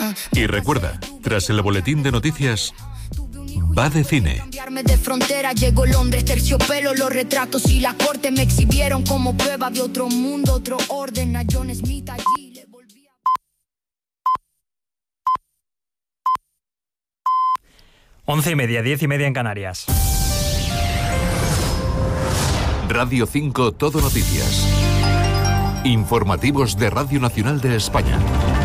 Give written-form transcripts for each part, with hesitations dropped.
Y recuerda, tras el boletín de noticias, va de cine. Cambiarme de frontera, llegó Londres, terciopelo, los retratos y la corte me exhibieron como prueba de otro mundo, otro orden. A John Smith allí le volví a... 11:30, 10:30 en Canarias. Radio 5 Todo Noticias. Informativos de Radio Nacional de España.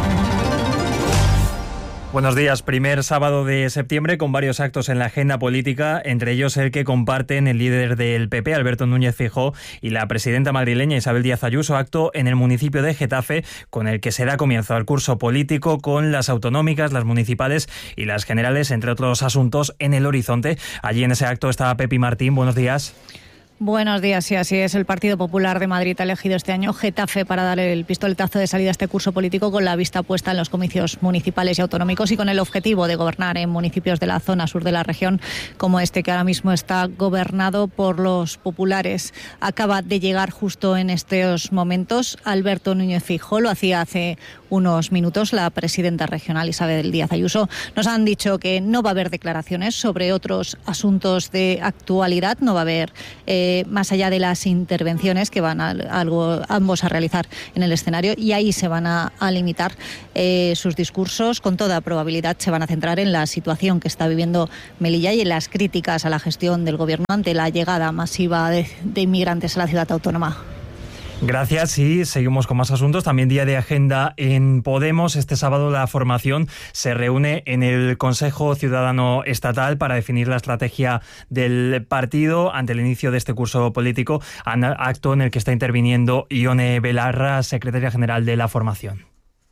Buenos días. Primer sábado de septiembre con varios actos en la agenda política, entre ellos el que comparten el líder del PP, Alberto Núñez Feijóo, y la presidenta madrileña Isabel Díaz Ayuso, acto en el municipio de Getafe con el que se da comienzo al curso político con las autonómicas, las municipales y las generales, entre otros asuntos, en el horizonte. Allí en ese acto estaba Pepi Martín. Buenos días. Buenos días, sí, así es. El Partido Popular de Madrid ha elegido este año Getafe para dar el pistoletazo de salida a este curso político, con la vista puesta en los comicios municipales y autonómicos y con el objetivo de gobernar en municipios de la zona sur de la región, como este que ahora mismo está gobernado por los populares. Acaba de llegar justo en estos momentos Alberto Núñez Feijóo, lo hacía hace unos minutos la presidenta regional Isabel Díaz Ayuso. Nos han dicho que no va a haber declaraciones sobre otros asuntos de actualidad, no va a haber más allá de las intervenciones que van ambos a realizar en el escenario, y ahí se van a limitar sus discursos. Con toda probabilidad se van a centrar en la situación que está viviendo Melilla y en las críticas a la gestión del gobierno ante la llegada masiva de inmigrantes a la ciudad autónoma. Gracias, y seguimos con más asuntos. También día de agenda en Podemos. Este sábado la formación se reúne en el Consejo Ciudadano Estatal para definir la estrategia del partido ante el inicio de este curso político, acto en el que está interviniendo Ione Belarra, secretaria general de la formación.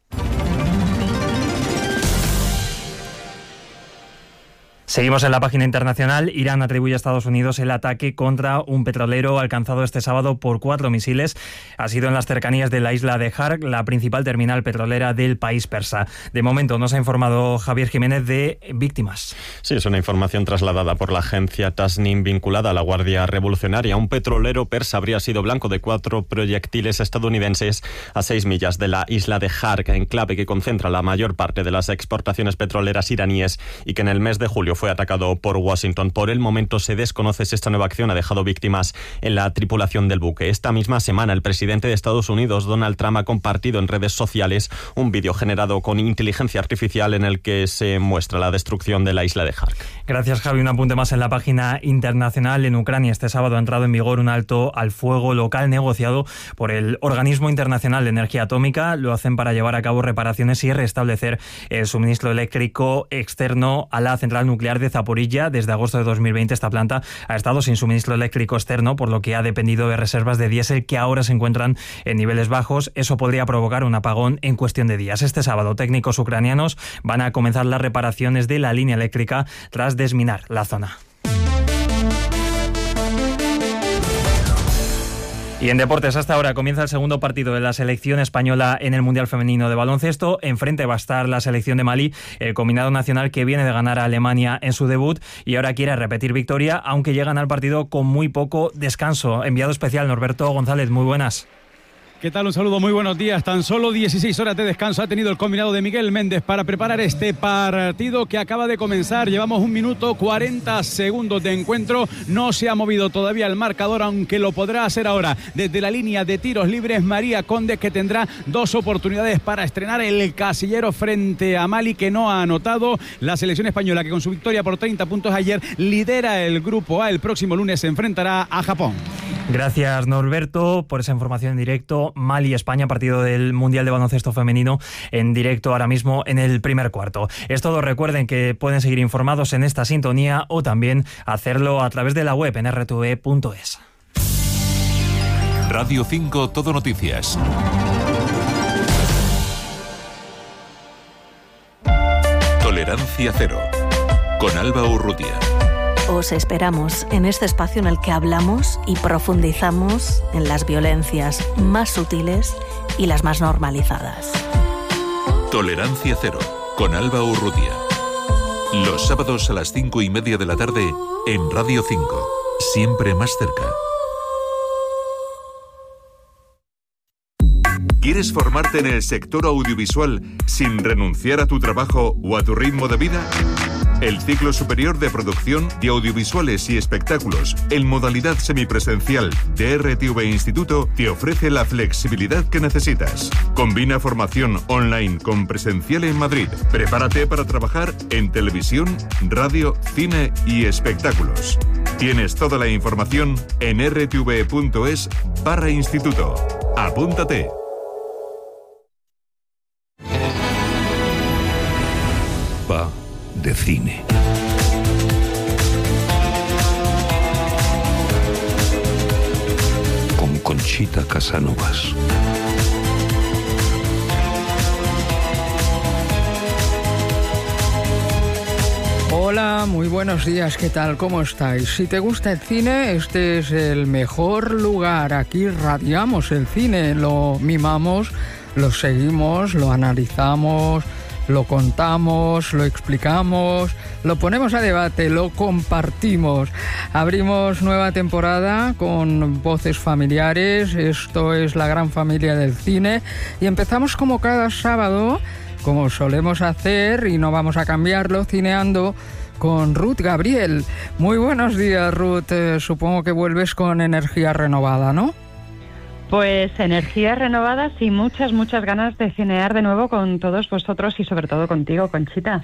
Seguimos en la página internacional. Irán atribuye a Estados Unidos el ataque contra un petrolero alcanzado este sábado por 4 misiles. Ha sido en las cercanías de la isla de Harg, la principal terminal petrolera del país persa. De momento nos ha informado Javier Jiménez de víctimas. Sí, es una información trasladada por la agencia Tasnim vinculada a la Guardia Revolucionaria. Un petrolero persa habría sido blanco de 4 proyectiles estadounidenses a 6 millas de la isla de Harg, enclave que concentra la mayor parte de las exportaciones petroleras iraníes y que en el mes de julio fue atacado por Washington. Por el momento se desconoce si esta nueva acción ha dejado víctimas en la tripulación del buque. Esta misma semana el presidente de Estados Unidos, Donald Trump, ha compartido en redes sociales un vídeo generado con inteligencia artificial en el que se muestra la destrucción de la isla de Harg. Gracias, Javi. Un apunte más en la página internacional. En Ucrania este sábado ha entrado en vigor un alto al fuego local negociado por el Organismo Internacional de Energía Atómica. Lo hacen para llevar a cabo reparaciones y restablecer el suministro eléctrico externo a la central nuclear de Zaporilla. Desde agosto de 2020 esta planta ha estado sin suministro eléctrico externo, por lo que ha dependido de reservas de diésel que ahora se encuentran en niveles bajos. Eso podría provocar un apagón en cuestión de días. Este sábado técnicos ucranianos van a comenzar las reparaciones de la línea eléctrica tras desminar la zona. Y en deportes, hasta ahora comienza el segundo partido de la selección española en el Mundial Femenino de Baloncesto. Enfrente va a estar la selección de Malí, el combinado nacional que viene de ganar a Alemania en su debut y ahora quiere repetir victoria, aunque llegan al partido con muy poco descanso. Enviado especial Norberto González, muy buenas. ¿Qué tal? Un saludo, muy buenos días. Tan solo 16 horas de descanso ha tenido el combinado de Miguel Méndez para preparar este partido que acaba de comenzar. Llevamos 1 minuto 40 segundos de encuentro. No se ha movido todavía el marcador, aunque lo podrá hacer ahora. Desde la línea de tiros libres, María Conde, que tendrá 2 oportunidades para estrenar el casillero frente a Mali, que no ha anotado. La selección española, que con su victoria por 30 puntos ayer lidera el grupo A. El próximo lunes se enfrentará a Japón. Gracias, Norberto, por esa información en directo. Mali-España, partido del Mundial de Baloncesto Femenino, en directo ahora mismo en el primer cuarto. Es todo. Recuerden que pueden seguir informados en esta sintonía o también hacerlo a través de la web en rtve.es. Radio 5 Todo Noticias. Tolerancia cero. Con Alba Urrutia. Os esperamos en este espacio en el que hablamos y profundizamos en las violencias más sutiles y las más normalizadas. Tolerancia cero, con Alba Urrutia. Los sábados a las 5:30 de la tarde en Radio 5. Siempre más cerca. ¿Quieres formarte en el sector audiovisual sin renunciar a tu trabajo o a tu ritmo de vida? El ciclo superior de producción de audiovisuales y espectáculos en modalidad semipresencial de RTV Instituto te ofrece la flexibilidad que necesitas. Combina formación online con presencial en Madrid. Prepárate para trabajar en televisión, radio, cine y espectáculos. Tienes toda la información en rtv.es/instituto. Apúntate. Va de cine. Con Conchita Casanovas. Hola, muy buenos días, ¿qué tal? ¿Cómo estáis? Si te gusta el cine, este es el mejor lugar. Aquí radiamos el cine, lo mimamos, lo seguimos, lo analizamos, lo contamos, lo explicamos, lo ponemos a debate, lo compartimos. Abrimos nueva temporada con voces familiares, esto es la gran familia del cine, y empezamos como cada sábado, como solemos hacer, y no vamos a cambiarlo, cineando con Ruth Gabriel. Muy buenos días, Ruth. Supongo que vuelves con energía renovada, ¿no? Pues energías renovadas y muchas ganas de cinear de nuevo con todos vosotros y sobre todo contigo, Conchita.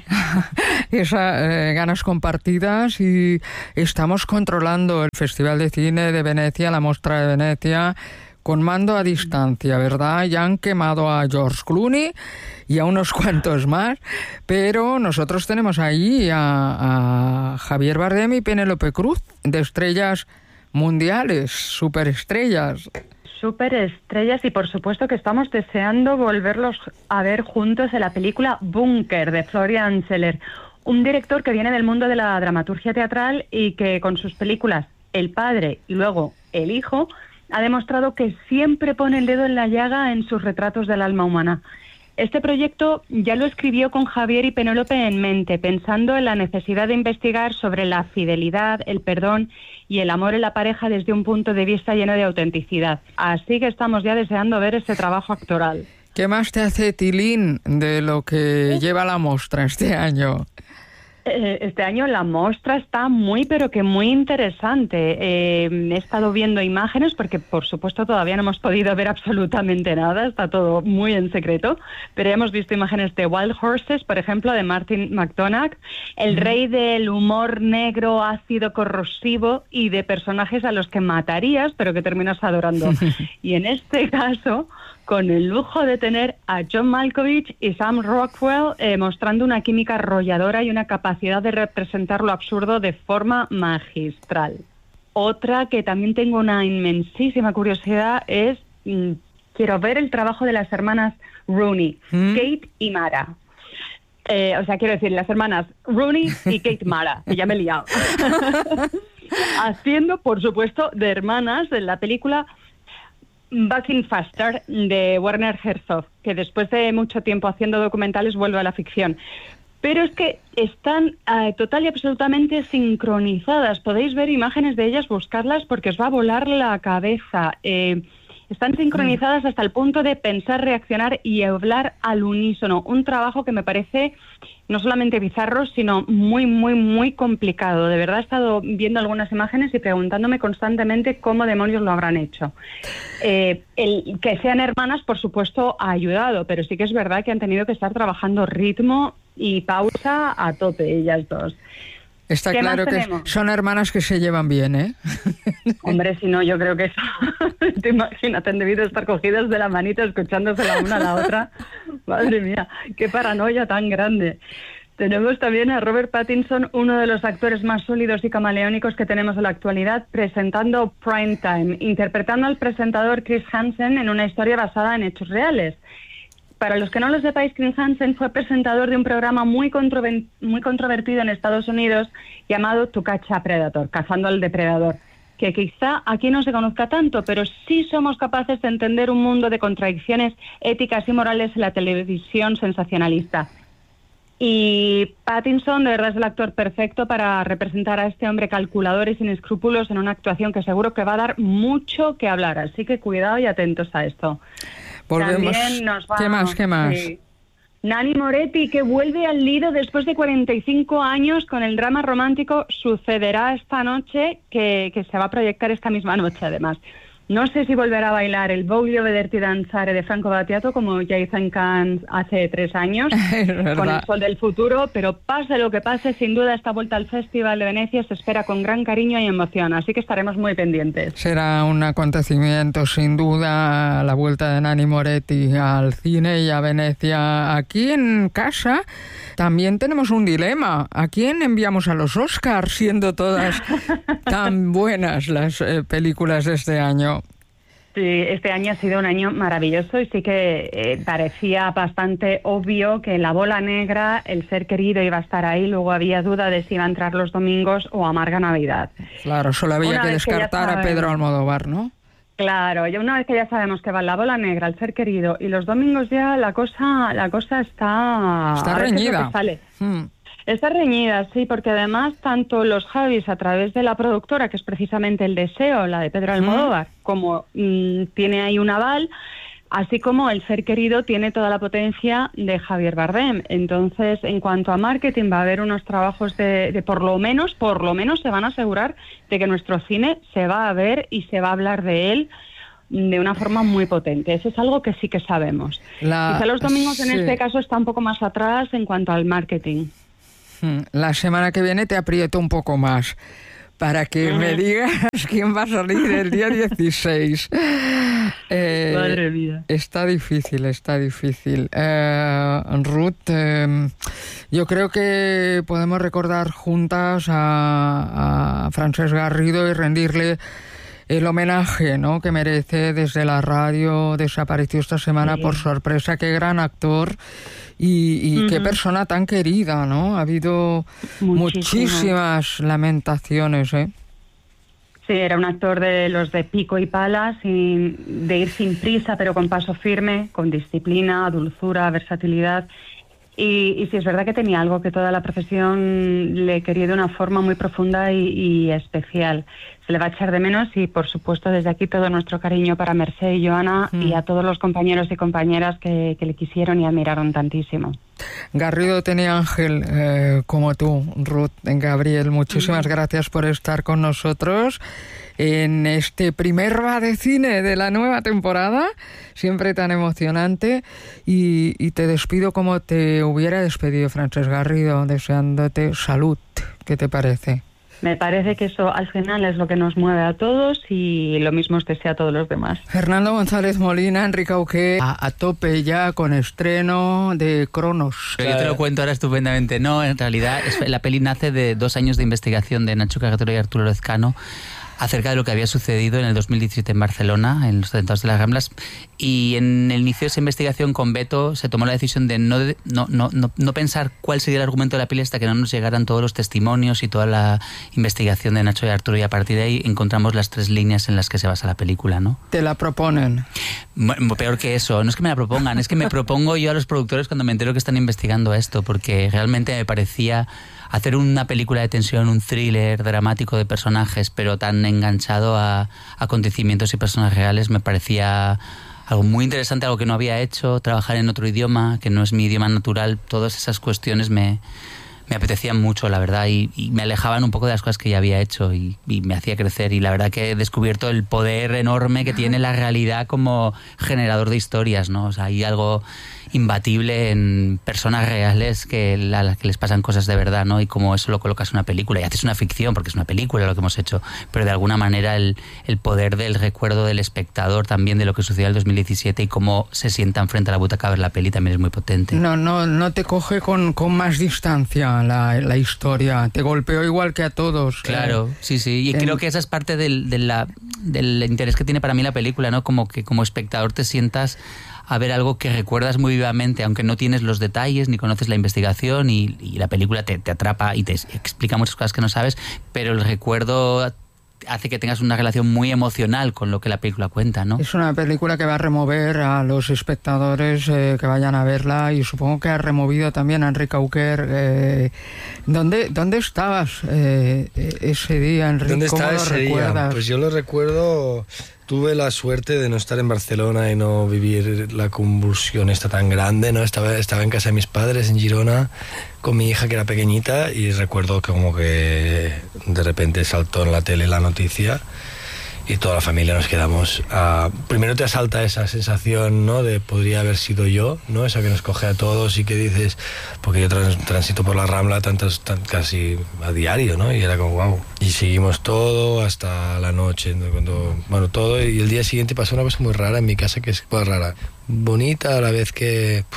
Esas ganas compartidas, y estamos controlando el Festival de Cine de Venecia, la Mostra de Venecia, con mando a distancia, ¿verdad? Ya han quemado a George Clooney y a unos cuantos más, pero nosotros tenemos ahí a Javier Bardem y Penélope Cruz, de estrellas mundiales, superestrellas. Superestrellas, y por supuesto que estamos deseando volverlos a ver juntos en la película Bunker, de Florian Zeller, un director que viene del mundo de la dramaturgia teatral y que con sus películas El Padre y luego El Hijo ha demostrado que siempre pone el dedo en la llaga en sus retratos del alma humana. Este proyecto ya lo escribió con Javier y Penélope en mente, pensando en la necesidad de investigar sobre la fidelidad, el perdón y el amor en la pareja desde un punto de vista lleno de autenticidad. Así que estamos ya deseando ver ese trabajo actoral. ¿Qué más te hace tilín de lo que lleva la mostra este año? Este año la muestra está muy, pero que muy interesante. He estado viendo imágenes porque, por supuesto, todavía no hemos podido ver absolutamente nada. Está todo muy en secreto. Pero hemos visto imágenes de Wild Horses, por ejemplo, de Martin McDonagh, el rey del humor negro, ácido, corrosivo y de personajes a los que matarías, pero que terminas adorando. Y en este caso, con el lujo de tener a John Malkovich y Sam Rockwell mostrando una química arrolladora y una capacidad de representar lo absurdo de forma magistral. Otra que también tengo una inmensísima curiosidad es, quiero ver el trabajo de las hermanas Rooney, Kate y Mara. Quiero decir, las hermanas Rooney y Kate Mara, que ya me he liado. Haciendo, por supuesto, de hermanas en la película Bucking Faster de Werner Herzog, que después de mucho tiempo haciendo documentales vuelve a la ficción. Pero es que están total y absolutamente sincronizadas. Podéis ver imágenes de ellas, buscarlas, porque os va a volar la cabeza. Están sincronizadas hasta el punto de pensar, reaccionar y hablar al unísono. Un trabajo que me parece no solamente bizarro, sino muy complicado. De verdad he estado viendo algunas imágenes y preguntándome constantemente cómo demonios lo habrán hecho. El que sean hermanas, por supuesto, ha ayudado, pero sí que es verdad que han tenido que estar trabajando ritmo y pausa a tope ellas dos. Está claro que son hermanas que se llevan bien, ¿eh? Hombre, si no, yo creo que eso... Te imaginas, han debido estar cogidas de la manita escuchándose la una a la otra. Madre mía, qué paranoia tan grande. Tenemos también a Robert Pattinson, uno de los actores más sólidos y camaleónicos que tenemos en la actualidad, presentando Prime Time, interpretando al presentador Chris Hansen en una historia basada en hechos reales. Para los que no lo sepáis, Chris Hansen fue presentador de un programa muy controvertido en Estados Unidos llamado To Catch a Predator, Cazando al Depredador, que quizá aquí no se conozca tanto, pero sí somos capaces de entender un mundo de contradicciones éticas y morales en la televisión sensacionalista. Y Pattinson de verdad es el actor perfecto para representar a este hombre calculador y sin escrúpulos en una actuación que seguro que va a dar mucho que hablar, así que cuidado y atentos a esto. Volvemos. También nos vamos. ¿Qué más? Sí. Nanni Moretti, que vuelve al Lido después de 45 años con el drama romántico Sucederá esta noche, que se va a proyectar esta misma noche, además. No sé si volverá a bailar el Voglio vederti danzare de Franco Battiato, como ya hizo en Cannes hace 3 años, con El sol del futuro, pero pase lo que pase, sin duda esta vuelta al Festival de Venecia se espera con gran cariño y emoción, así que estaremos muy pendientes. Será un acontecimiento, sin duda, la vuelta de Nanni Moretti al cine y a Venecia. Aquí en casa también tenemos un dilema. ¿A quién enviamos a los Oscars, siendo todas tan buenas las películas de este año? Sí, este año ha sido un año maravilloso y sí que parecía bastante obvio que La bola negra, El ser querido iba a estar ahí, luego había duda de si iba a entrar los domingos o Amarga Navidad. Claro, solo había que descartar a Pedro Almodóvar, ¿no? Claro, y una vez que ya sabemos que va La bola negra, El ser querido y los domingos ya la cosa está reñida. Está reñida, sí, porque además tanto los Javis a través de la productora, que es precisamente El deseo, la de Pedro Almodóvar, como tiene ahí un aval, así como El ser querido tiene toda la potencia de Javier Bardem. Entonces, en cuanto a marketing, va a haber unos trabajos de por lo menos se van a asegurar de que nuestro cine se va a ver y se va a hablar de él de una forma muy potente. Eso es algo que sí que sabemos. Quizá los domingos en este caso está un poco más atrás en cuanto al marketing. La semana que viene te aprieto un poco más para que me digas quién va a salir el día 16. Madre mía. Está difícil. Ruth, yo creo que podemos recordar juntas a Francesc Garrido y rendirle el homenaje, ¿no?, que merece. Desde la radio desapareció esta semana por sorpresa. Qué gran actor y qué persona tan querida, ¿no? Ha habido muchísimas lamentaciones, ¿eh? Sí, era un actor de los de pico y pala, de ir sin prisa, pero con paso firme, con disciplina, dulzura, versatilidad. Y sí, es verdad que tenía algo que toda la profesión le quería de una forma muy profunda y especial. Se le va a echar de menos y, por supuesto, desde aquí todo nuestro cariño para Mercè y Joana y a todos los compañeros y compañeras que le quisieron y admiraron tantísimo. Garrido tenía ángel como tú, Ruth. Gabriel, muchísimas gracias por estar con nosotros en este primer Va de Cine de la nueva temporada, siempre tan emocionante, y te despido como te hubiera despedido Francesc Garrido, deseándote salud. ¿Qué te parece? Me parece que eso al final es lo que nos mueve a todos y lo mismo os desea a todos los demás. Fernando González Molina, Enrique Auqué, a tope ya con estreno de Cronos. Yo te lo cuento ahora estupendamente. No, en realidad la peli nace de 2 años de investigación de Nacho Cagatero y Arturo Lezcano acerca de lo que había sucedido en el 2017 en Barcelona, en los atentados de las Ramblas, y en el inicio de esa investigación con Beto se tomó la decisión de no pensar cuál sería el argumento de la peli hasta que no nos llegaran todos los testimonios y toda la investigación de Nacho y Arturo, y a partir de ahí encontramos las 3 líneas en las que se basa la película, ¿no? ¿Te la proponen? Peor que eso, no es que me la propongan, es que me propongo yo a los productores cuando me entero que están investigando esto, porque realmente me parecía hacer una película de tensión, un thriller dramático de personajes, pero tan enganchado a acontecimientos y personas reales, me parecía algo muy interesante, algo que no había hecho, trabajar en otro idioma, que no es mi idioma natural. Todas esas cuestiones me apetecían mucho, la verdad, y me alejaban un poco de las cosas que ya había hecho y me hacía crecer. Y la verdad que he descubierto el poder enorme que tiene la realidad como generador de historias, ¿no? O sea, hay algo imbatible en personas reales a las que les pasan cosas de verdad, ¿no? Y como eso lo colocas en una película y haces una ficción, porque es una película lo que hemos hecho, pero de alguna manera el poder del recuerdo del espectador también de lo que sucedió en el 2017 y cómo se sientan frente a la butaca a ver la peli también es muy potente. No te coge con más distancia la historia, te golpeó igual que a todos. Claro, sí, y creo que esa es parte del interés que tiene para mí la película, ¿no? Como que como espectador te sientas a ver algo que recuerdas muy vivamente, aunque no tienes los detalles ni conoces la investigación, y la película te atrapa y te explica muchas cosas que no sabes, pero el recuerdo hace que tengas una relación muy emocional con lo que la película cuenta, ¿no? Es una película que va a remover a los espectadores que vayan a verla, y supongo que ha removido también a Enrique Auquer. ¿Dónde estabas ese día, Enrique? ¿Dónde ¿Cómo estaba lo ese recuerdas? día? Pues yo lo recuerdo tuve la suerte de no estar en Barcelona y no vivir la convulsión esta tan grande, ¿no? Estaba en casa de mis padres en Girona con mi hija que era pequeñita y recuerdo que como que de repente saltó en la tele la noticia y toda la familia nos quedamos. Primero te asalta esa sensación, ¿no? De podría haber sido yo, ¿no? Esa que nos coge a todos y que dices, porque yo transito por la Rambla casi a diario, ¿no? Y era como wow. Y seguimos todo hasta la noche, ¿no? Todo. Y el día siguiente pasó una cosa muy rara en mi casa, que es muy rara, bonita a la vez que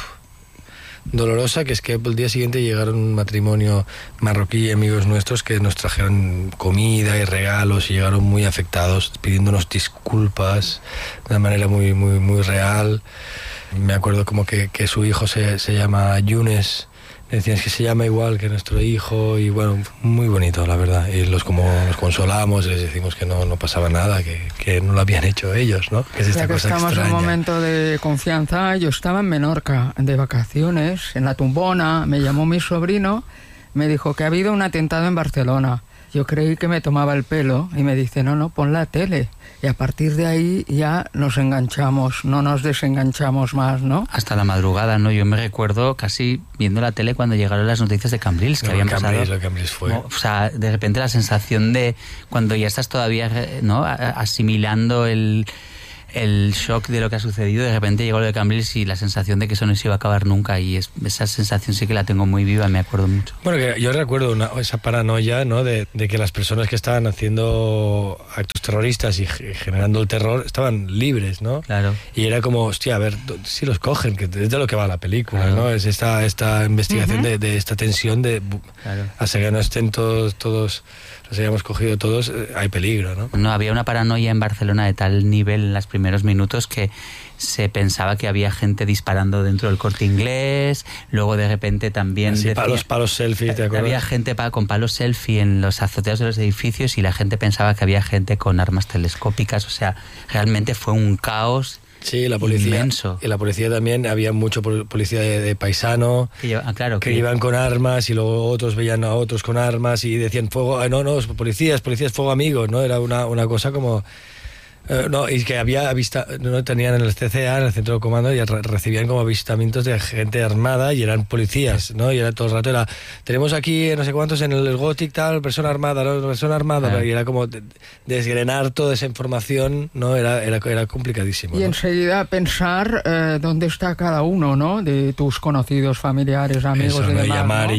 dolorosa, que es que el día siguiente llegaron un matrimonio marroquí, amigos nuestros, que nos trajeron comida y regalos y llegaron muy afectados, pidiéndonos disculpas de una manera muy, muy, muy real. Me acuerdo como que su hijo se llama Younes, decían que se llama igual que nuestro hijo, y bueno, muy bonito, la verdad. Y nos consolamos, les decimos que no pasaba nada, que no lo habían hecho ellos, ¿no? Que es esta cosa estamos extraña. en un momento de confianza. Yo estaba en Menorca de vacaciones, en la Tumbona, me llamó mi sobrino, me dijo que ha habido un atentado en Barcelona. Yo creí que me tomaba el pelo y me dice, no, pon la tele. Y a partir de ahí ya nos enganchamos, no nos desenganchamos más, ¿no? Hasta la madrugada, ¿no? Yo me recuerdo casi viendo la tele cuando llegaron las noticias de Cambrils, que habían pasado. Lo Cambrils fue. O sea, de repente la sensación de cuando ya estás todavía, ¿no?, asimilando el shock de lo que ha sucedido, de repente llegó lo de Cambrils y la sensación de que eso no se iba a acabar nunca, y esa sensación sí que la tengo muy viva, me acuerdo mucho. Bueno, que yo recuerdo esa paranoia, ¿no?, de que las personas que estaban haciendo actos terroristas y generando el terror estaban libres, ¿no? Claro. Y era como, hostia, a ver, si los cogen, que es de lo que va la película, claro, ¿no? Es esta investigación de esta tensión de claro, hasta que no estén todos los hayamos cogido todos, hay peligro, ¿no? No, había una paranoia en Barcelona de tal nivel en los primeros minutos que se pensaba que había gente disparando dentro del Corte Inglés, luego de repente también... Sí, palos selfie, ¿te acuerdas? Había gente con palos selfie en los azoteas de los edificios y la gente pensaba que había gente con armas telescópicas, o sea, realmente fue un caos. Sí, la policía. Inmenso. Y la policía también, había mucho policía de paisano que iban con armas y luego otros veían a otros con armas y decían fuego, no, policías, fuego amigo, ¿no? Era una cosa como... no, y que no tenían en el CCA, en el centro de comando, y recibían como avistamientos de gente armada y eran policías, ¿no? Y era todo el rato, tenemos aquí no sé cuántos en el Gothic tal, persona armada, y era como desgrenar toda esa información, ¿no? Era complicadísimo, y ¿no? enseguida pensar dónde está cada uno, ¿no? De tus conocidos, familiares, amigos. Eso, y ¿no? demás,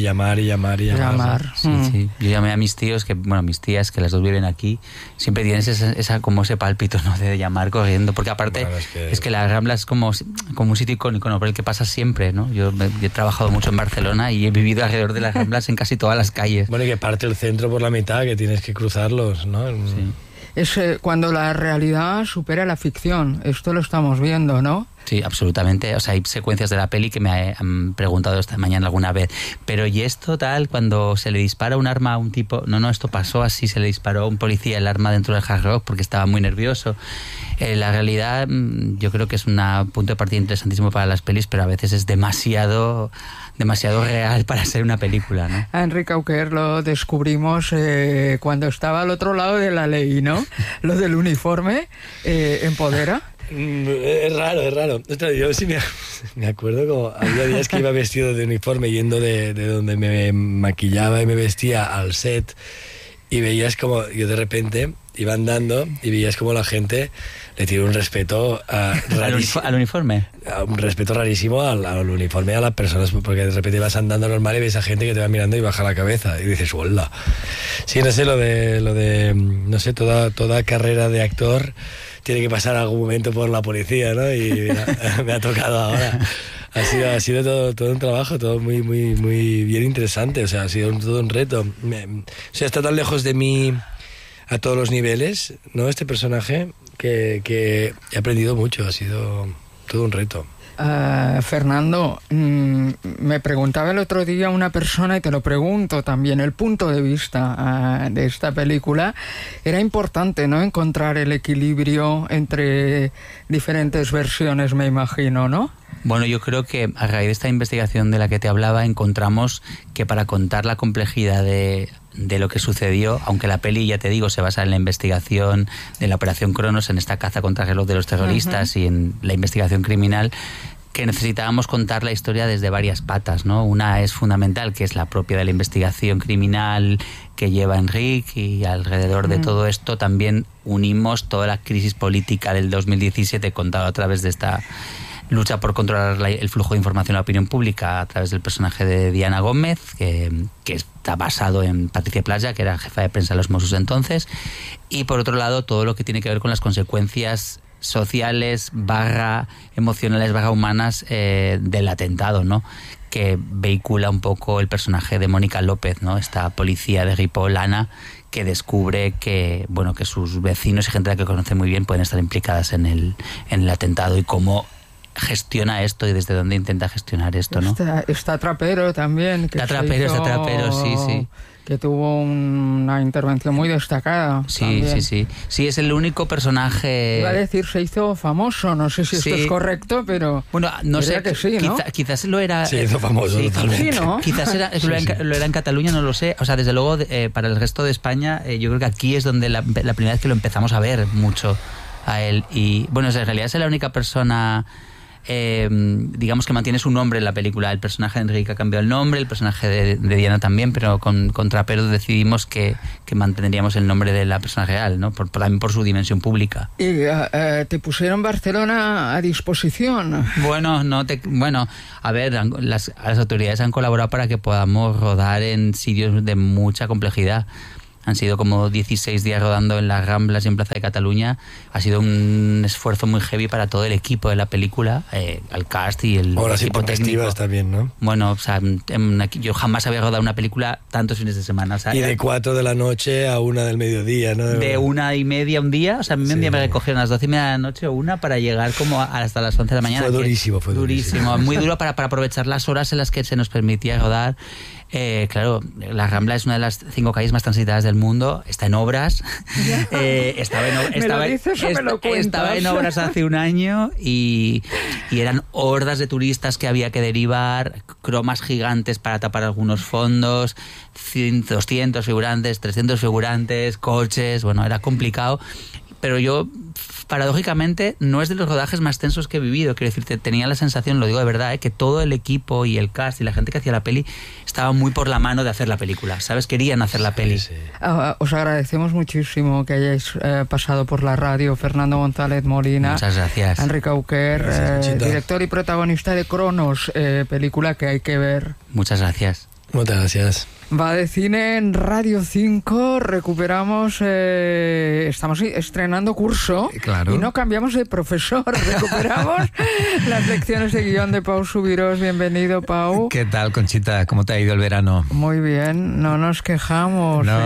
llamar. Sí. Yo llamé a mis tíos, mis tías, que las dos viven aquí, siempre tienes ese pálpito, ¿no?, de llamar corriendo, porque aparte es que la Rambla es como un sitio icónico, ¿no?, por el que pasa siempre, ¿no? Yo he trabajado mucho en Barcelona y he vivido alrededor de las Ramblas en casi todas las calles. Bueno, y que parte el centro por la mitad, que tienes que cruzarlos, ¿no? Sí. Es cuando la realidad supera la ficción, esto lo estamos viendo, ¿no? Sí, absolutamente. O sea, hay secuencias de la peli que me han preguntado esta mañana alguna vez. Pero ¿y esto tal? Cuando se le dispara un arma a un tipo... No, esto pasó así, se le disparó a un policía el arma dentro del Hard Rock porque estaba muy nervioso. La realidad yo creo que es un punto de partida interesantísimo para las pelis, pero a veces es demasiado real para ser una película, ¿no? A Enrique Auquer lo descubrimos cuando estaba al otro lado de la ley, ¿no? Lo del uniforme empodera. Es raro. Yo sí me acuerdo como había días que iba vestido de uniforme yendo de donde me maquillaba y me vestía al set y veías como yo de repente iba andando y veías como la gente le tiene un respeto al uniforme. Un respeto rarísimo al uniforme, a las personas, porque de repente vas andando normal y ves a gente que te va mirando y baja la cabeza y dices, ¡hola! Sí, no sé, lo de no sé, toda carrera de actor tiene que pasar algún momento por la policía, ¿no? Y mira, me ha tocado ahora. Ha sido todo un trabajo, todo muy, muy, muy bien interesante. O sea, ha sido todo un reto. O sea, está tan lejos de mí a todos los niveles, ¿no? Este personaje que he aprendido mucho. Ha sido todo un reto. Fernando, me preguntaba el otro día una persona, y te lo pregunto también, el punto de vista de esta película. Era importante, ¿no?, encontrar el equilibrio entre diferentes versiones, me imagino, ¿no? Bueno, yo creo que a raíz de esta investigación de la que te hablaba, encontramos que para contar la complejidad de lo que sucedió, aunque la peli, ya te digo, se basa en la investigación de la Operación Cronos, en esta caza contra reloj de los terroristas y en la investigación criminal, que necesitábamos contar la historia desde varias patas, ¿no? Una es fundamental, que es la propia de la investigación criminal que lleva Enrique, y alrededor de todo esto también unimos toda la crisis política del 2017 contada a través de esta lucha por controlar el flujo de información a la opinión pública a través del personaje de Diana Gómez, que está basado en Patricia Playa, que era jefa de prensa de los Mossos entonces, y por otro lado todo lo que tiene que ver con las consecuencias sociales emocionales humanas del atentado, ¿no? Que vehicula un poco el personaje de Mónica López, ¿no? Esta policía de Ripoll, Ana, que descubre que sus vecinos y gente a la que conoce muy bien pueden estar implicadas en el atentado, y cómo gestiona esto y desde dónde intenta gestionar esto, ¿no? Está Trapero también. Está Trapero, sí. Que tuvo una intervención muy destacada. Sí. Sí, es el único personaje... Iba a decir, se hizo famoso, no sé si esto es correcto, pero... Bueno, no sé, que sí, ¿no? quizás lo era... Se hizo famoso totalmente. Sí, ¿no? Quizás lo era en Cataluña, no lo sé. O sea, desde luego, para el resto de España, yo creo que aquí es donde la primera vez que lo empezamos a ver mucho a él. Y bueno, en realidad es la única persona... digamos que mantiene su nombre en la película. El personaje de Enrique ha cambiado el nombre, el personaje de Diana también, pero con Trapero decidimos que mantendríamos el nombre de la persona real, ¿no? También por su dimensión pública. ¿Y te pusieron Barcelona a disposición? Bueno, a ver, las autoridades han colaborado para que podamos rodar en sitios de mucha complejidad. Han sido como 16 días rodando en las Ramblas y en Plaza de Cataluña. Ha sido un esfuerzo muy heavy para todo el equipo de la película, el cast y el equipo técnico. También, ¿no? Bueno, o sea, yo jamás había rodado una película tantos fines de semana. O sea, y de 4 de la noche a 1 del mediodía, ¿no? De 1:30 un día. O sea, a mí un día me recogieron a las 12:30 de la noche o 1 para llegar como hasta las 11 de la mañana. Fue durísimo. Muy duro para aprovechar las horas en las que se nos permitía rodar. Claro, la Rambla es una de las 5 calles más transitadas del mundo, está en obras. Estaba en obras hace un año y eran hordas de turistas que había que derivar, cromas gigantes para tapar algunos fondos, 200 figurantes, 300 figurantes, coches. Bueno, era complicado, pero yo, paradójicamente, no es de los rodajes más tensos que he vivido. Quiero decirte, tenía la sensación, lo digo de verdad, que todo el equipo y el cast y la gente que hacía la peli estaba muy por la mano de hacer la película, ¿sabes? Querían hacer la peli. Sí. Os agradecemos muchísimo que hayáis pasado por la radio. Fernando González Molina. Muchas gracias. Enrique Auquer, director y protagonista de Cronos, película que hay que ver. Muchas gracias. Muchas gracias. Va de cine en Radio 5, recuperamos, estamos estrenando curso, claro. Y no cambiamos de profesor, recuperamos las lecciones de guión de Pau Subirós. Bienvenido, Pau. ¿Qué tal, Conchita? ¿Cómo te ha ido el verano? Muy bien, no nos quejamos, no.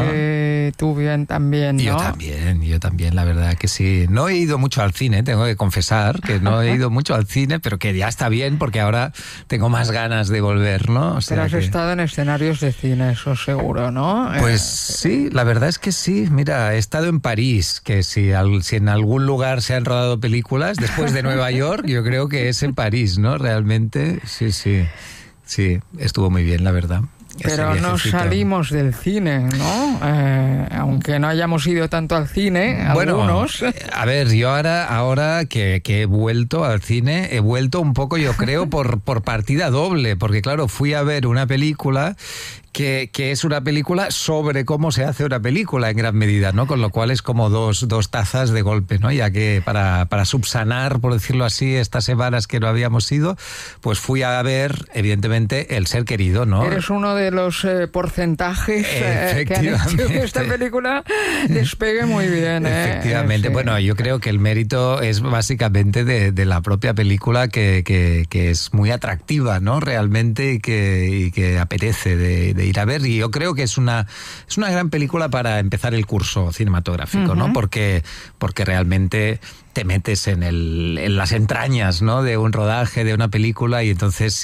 Tú bien también, ¿no? Yo también, la verdad que sí. No he ido mucho al cine, tengo que confesar que no he ido mucho al cine, pero que ya está bien porque ahora tengo más ganas de volver, ¿no? O sea, pero has estado en escenarios de cine, eso seguro, ¿no? Pues sí, la verdad es que sí. Mira, he estado en París, que si en algún lugar se han rodado películas, después de Nueva York, yo creo que es en París, ¿no? Realmente, sí, estuvo muy bien, la verdad. Pero no salimos del cine, ¿no? Aunque no hayamos ido tanto al cine, algunos. Bueno, a ver, yo ahora que he vuelto al cine, he vuelto un poco, yo creo, por partida doble, porque claro, fui a ver una película que es una película sobre cómo se hace una película en gran medida, ¿no? Con lo cual es como dos tazas de golpe, ¿no? Ya que para subsanar, por decirlo así, estas semanas que no habíamos ido, pues fui a ver, evidentemente, El ser querido, ¿no? Eres uno de los porcentajes que han hecho que esta película despegue muy bien. Efectivamente. Sí. Bueno, yo creo que el mérito es básicamente de la propia película que es muy atractiva, ¿no? Realmente y que apetece de ir a ver, y yo creo que es una gran película para empezar el curso cinematográfico, ¿no? Porque realmente te metes en las entrañas, ¿no?, de un rodaje, de una película, y entonces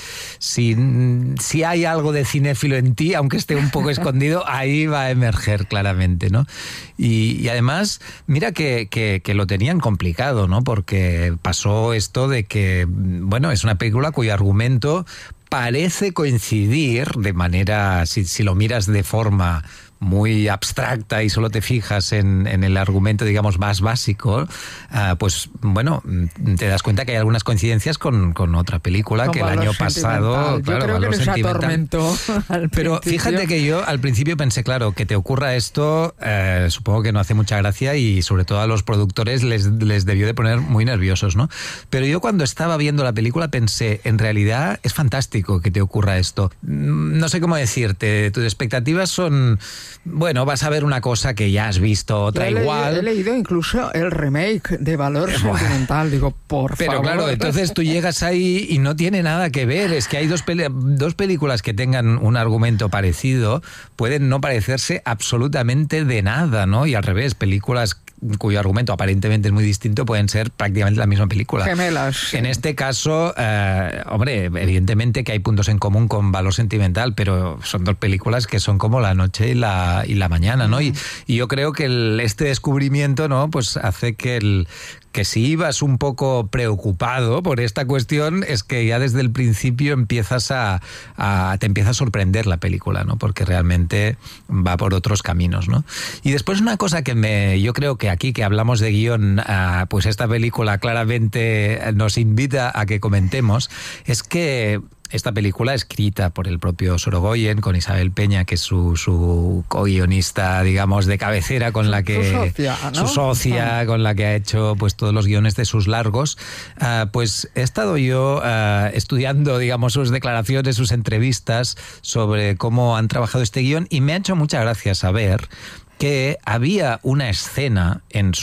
si hay algo de cinéfilo en ti, aunque esté un poco escondido, ahí va a emerger claramente, ¿no? Y además, mira que lo tenían complicado, ¿no? Porque pasó esto de que, bueno, es una película cuyo argumento parece coincidir de manera, si lo miras de forma muy abstracta y solo te fijas en el argumento, digamos, más básico, pues bueno, te das cuenta que hay algunas coincidencias con otra película con que el año pasado... Yo creo que les atormentó al Pero principio. fíjate que yo al principio pensé, claro, que te ocurra esto, supongo que no hace mucha gracia y sobre todo a los productores les debió de poner muy nerviosos, ¿no? Pero yo cuando estaba viendo la película pensé, en realidad es fantástico que te ocurra esto. No sé cómo decirte, tus expectativas son... Bueno, vas a ver una cosa que ya has visto, otra igual. He leído incluso el remake de Valor Sentimental, digo, por favor. Pero claro, entonces tú llegas ahí y no tiene nada que ver. Es que hay dos películas que tengan un argumento parecido, pueden no parecerse absolutamente de nada, ¿no? Y al revés, películas cuyo argumento aparentemente es muy distinto pueden ser prácticamente la misma película. Gemelas. Sí. En este caso, hombre, evidentemente que hay puntos en común con Valor Sentimental, pero son dos películas que son como La noche y la mañana, ¿no? Y yo creo que este descubrimiento, ¿no?, pues hace que si ibas un poco preocupado por esta cuestión, es que ya desde el principio te empieza a sorprender la película, ¿no? Porque realmente va por otros caminos, ¿no? Y después una cosa que yo creo que aquí que hablamos de guión, pues esta película claramente nos invita a que comentemos, es que esta película escrita por el propio Sorogoyen, con Isabel Peña, que es su co-guionista, digamos, de cabecera, con la que... Su socia, con la que ha hecho pues todos los guiones de sus largos. Pues he estado yo estudiando, digamos, sus declaraciones, sus entrevistas sobre cómo han trabajado este guión, y me ha hecho mucha gracia saber que había una escena en